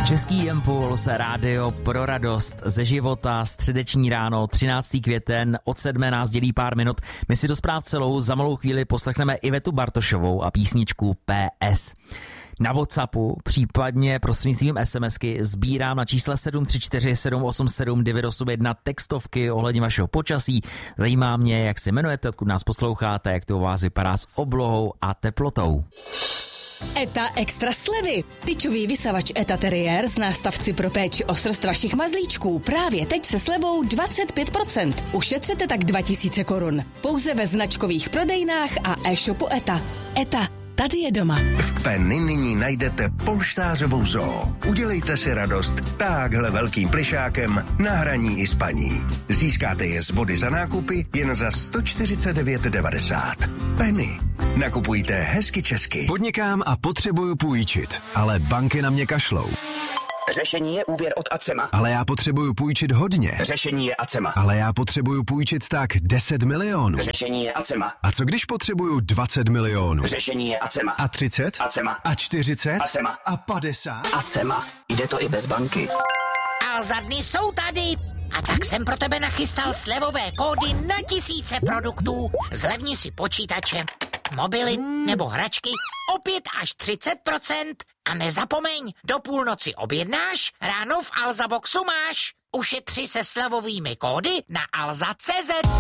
Český impuls, rádio pro radost ze života, středeční ráno, 13. květen, od 7 nás dělí pár minut. My si do zpráv celou za malou chvíli poslechneme Ivetu Bartošovou a písničku PS. Na WhatsAppu, případně prostřednictvím SMSky sbírám na čísle 734 787 981 textovky ohledně vašeho počasí. Zajímá mě, jak se jmenujete, odkud nás posloucháte, jak to u vás vypadá s oblohou a teplotou. ETA extra slevy. Tyčový vysavač ETA Terrier s nástavci pro péči o srst vašich mazlíčků právě teď se slevou 25%. Ušetřete tak 2000 korun. Pouze ve značkových prodejnách a e-shopu ETA. ETA. Tady je doma. V Penny nyní najdete polštářovou zoo. Udělejte si radost takhle velkým plišákem na hraní i spaní. Získáte je z body za nákupy jen za 149,90. Penny. Nakupujte hezky česky. Podnikám a potřebuju půjčit, ale banky na mě kašlou. Řešení je úvěr od Acema. Ale já potřebuju půjčit hodně. Řešení je Acema. Ale já potřebuju půjčit tak 10 milionů. Řešení je Acema. A co když potřebuju 20 milionů? Řešení je Acema. A 30? Acema. A 40? Acema. A 50? Acema. Jde to i bez banky. A za dny jsou tady. A tak jsem pro tebe nachystal slevové kódy na tisíce produktů. Zlevni si počítače, mobily nebo hračky o 5 až 30%. A nezapomeň, do půlnoci objednáš, ráno v Alza Boxu máš. Ušetři se slevovými kódy na alza.cz.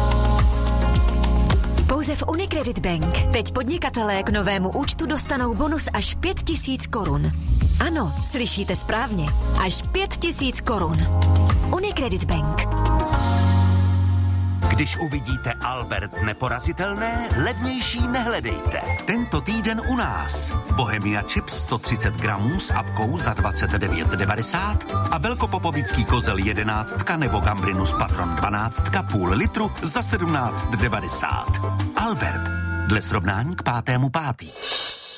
Pouze v Unicredit Bank teď podnikatelé k novému účtu dostanou bonus až 5000 korun. Ano, slyšíte správně. Až 5000 korun. Unicredit Bank. Když uvidíte Albert neporazitelné, levnější nehledejte. Tento týden u nás. Bohemia Chips 130 gramů s apkou za 29,90 a velkopopovický kozel 11 nebo Gambrinus Patron 12 půl litru za 17,90. Albert. Dle srovnání k 5.5.